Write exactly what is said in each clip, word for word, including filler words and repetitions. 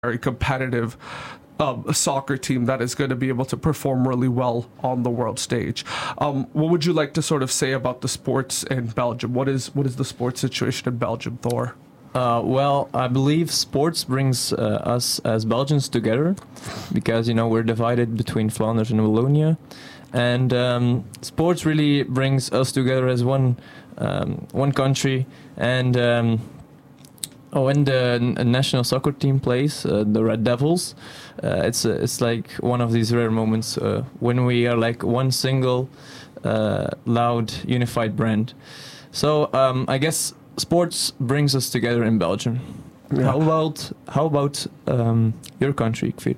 very competitive um, soccer team that is going to be able to perform really well on the world stage. Um, what would you like to sort of say about the sports in Belgium? What is what is the sports situation in Belgium, Thor? Uh, well, I believe sports brings uh, us as Belgians together because, you know, we're divided between Flanders and Wallonia. And um, sports really brings us together as one um, one country. And um, oh, when the n- national soccer team plays, uh, the Red Devils, uh, it's uh, it's like one of these rare moments uh, when we are like one single, uh, loud, unified brand. So um, I guess sports brings us together in Belgium. Yeah. How about how about um, your country, Kfir?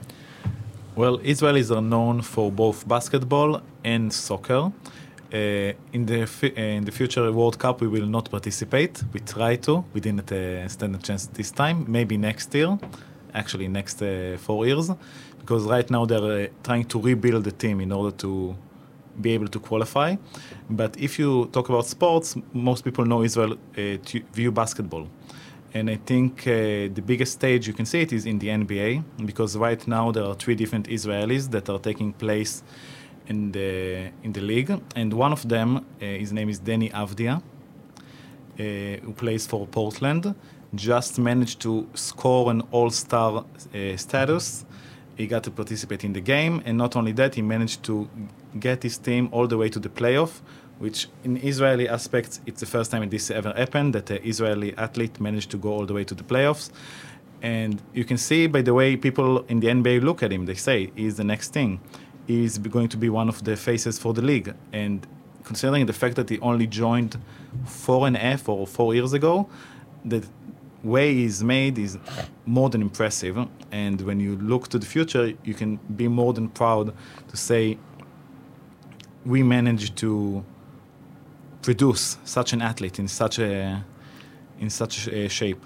Well, Israelis are known for both basketball and soccer. Uh, in the fi- uh, in the future World Cup, we will not participate. We try to. We didn't uh, stand a chance this time. Maybe next year, actually next uh, four years, because right now they're uh, trying to rebuild the team in order to be able to qualify. But if you talk about sports, most people know Israel uh, to view basketball. And I think uh, the biggest stage you can see it is in the N B A, because right now there are three different Israelis that are taking place in the in the league, and one of them, uh, his name is Danny Avdia, uh, who plays for Portland, just managed to score an all-star uh, status. He got to participate in the game, and not only that, he managed to get his team all the way to the playoff, which in Israeli aspects, it's the first time this ever happened, that an Israeli athlete managed to go all the way to the playoffs. And you can see by the way people in the N B A look at him, they say, he's the next thing. He's going to be one of the faces for the league. And considering the fact that he only joined four and a half or four years ago, the way he's made is more than impressive. And when you look to the future, you can be more than proud to say, we managed to produce such an athlete in such a in such a shape.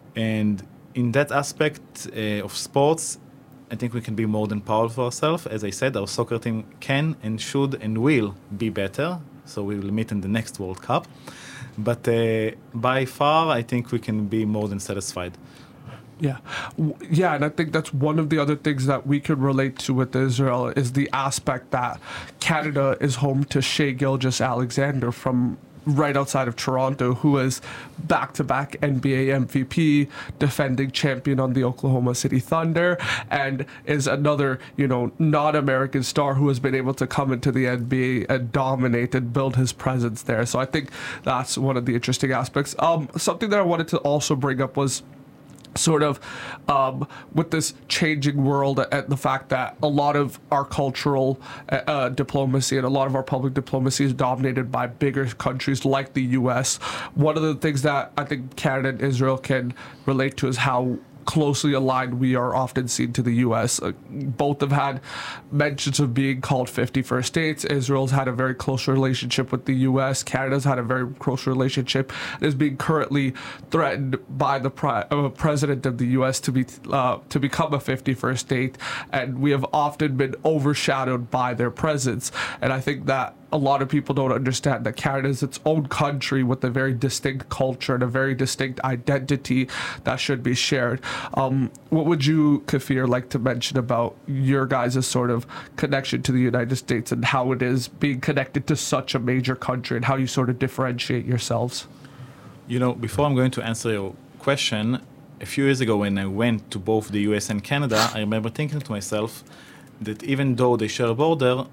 And in that aspect uh, of sports, I think we can be more than proud of ourselves. As I said, our soccer team can and should and will be better. So we will meet in the next World Cup. But uh, by far, I think we can be more than satisfied. Yeah. Yeah, and I think that's one of the other things that we could relate to with Israel is the aspect that Canada is home to Shai Gilgeous-Alexander from right outside of Toronto, who is back-to-back N B A M V P, defending champion on the Oklahoma City Thunder, and is another, you know, not-American star who has been able to come into the N B A and dominate and build his presence there. So I think that's one of the interesting aspects. Um, something that I wanted to also bring up was sort of um, with this changing world and the fact that a lot of our cultural uh, diplomacy and a lot of our public diplomacy is dominated by bigger countries like the U S. One of the things that I think Canada and Israel can relate to is how closely aligned we are often seen to the U S. Uh, both have had mentions of being called fifty-first states. Israel's had a very close relationship with the U S. Canada's had a very close relationship. It is being currently threatened by the pri- uh, president of the U S to be uh, to become a fifty-first state, and we have often been overshadowed by their presence. And I think that a lot of people don't understand that Canada is its own country with a very distinct culture and a very distinct identity that should be shared. Um, what would you, Kfir, like to mention about your guys' sort of connection to the United States and how it is being connected to such a major country and how you sort of differentiate yourselves? You know, before I'm going to answer your question, a few years ago when I went to both the U S and Canada, I remember thinking to myself that even though they share a border,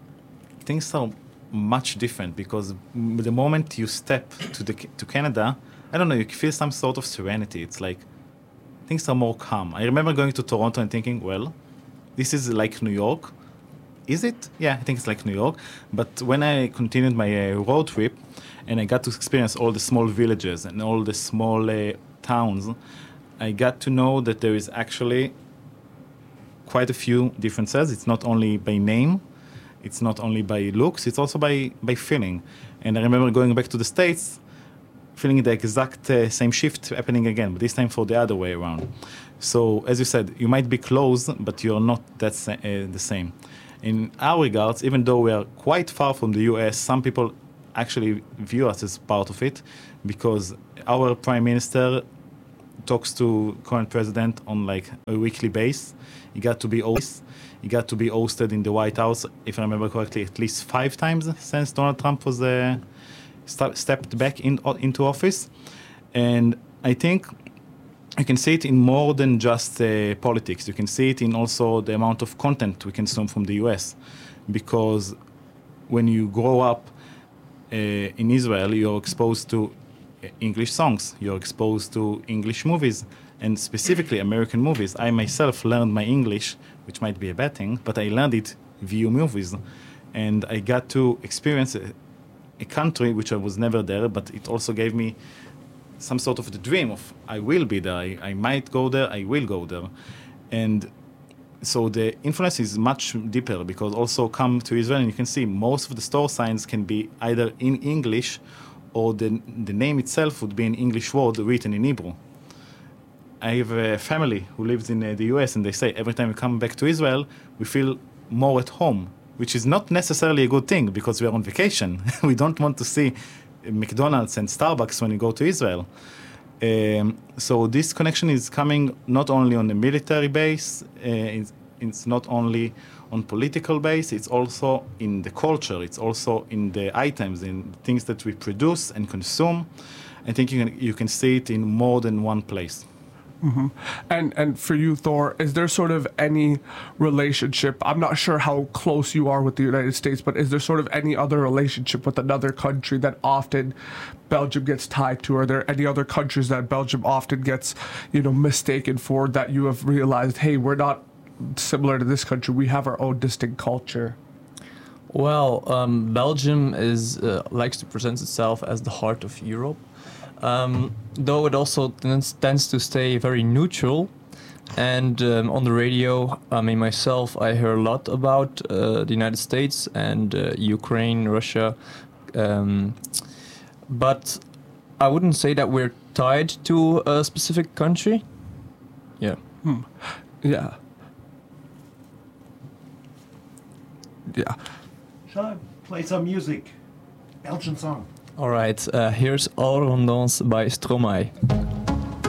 things are much different, because the moment you step to the to Canada, I don't know, you feel some sort of serenity. It's like things are more calm. I remember going to Toronto and thinking, well, this is like New York. Is it? Yeah, I think it's like New York. But when I continued my uh, road trip and I got to experience all the small villages and all the small uh, towns, I got to know that there is actually quite a few differences. It's not only by name, it's not only by looks, it's also by, by feeling. And I remember going back to the States, feeling the exact uh, same shift happening again, but this time for the other way around. So, as you said, you might be close, but you're not that sa- uh, the same. In our regards, even though we are quite far from the U S, some people actually view us as part of it, because our prime minister talks to current president on like a weekly base. He got to be host, he got to be hosted in the White House, if I remember correctly, at least five times since Donald Trump was uh, st- stepped back in, uh, into office. And I think you can see it in more than just uh, politics. You can see it in also the amount of content we consume from the U S. Because when you grow up uh, in Israel, you're exposed to English songs, you're exposed to English movies, and specifically American movies. I myself learned my English, which might be a bad thing, but I learned it via movies. And I got to experience a, a country which I was never there, but it also gave me some sort of the dream of I will be there, I, I might go there, I will go there. And so the influence is much deeper, because also come to Israel and you can see most of the store signs can be either in English or the, the name itself would be an English word written in Hebrew. I have a family who lives in uh, the U S, and they say every time we come back to Israel, we feel more at home, which is not necessarily a good thing because we are on vacation. We don't want to see McDonald's and Starbucks when you go to Israel. Um, so this connection is coming not only on the military base, uh, it's, it's not only on political base, it's also in the culture, it's also in the items, in things that we produce and consume. I think you can, you can see it in more than one place. Mm-hmm. And and for you, Thor, is there sort of any relationship? I'm not sure how close you are with the United States, but is there sort of any other relationship with another country that often Belgium gets tied to? Are there any other countries that Belgium often gets, you know, mistaken for, that you have realized, hey, we're not similar to this country, we have our own distinct culture? Well, um, Belgium is uh, likes to present itself as the heart of Europe. Um, though it also tends, tends to stay very neutral. And um, on the radio, I mean, myself, I hear a lot about uh, the United States and uh, Ukraine, Russia. Um, but I wouldn't say that we're tied to a specific country. Yeah. Hmm. Yeah. Yeah. Sean, play some music. Belgian song. All right, uh, here's All Rondons by Stromae.